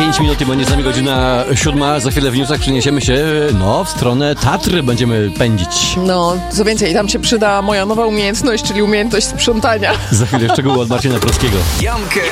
5 minut i będzie z nami godzina 7. Za chwilę w newsach przeniesiemy się, w stronę Tatry będziemy pędzić. No, co więcej, tam się przyda moja nowa umiejętność, czyli umiejętność sprzątania. Za chwilę szczegóły od Marcina Proskiego. Jankę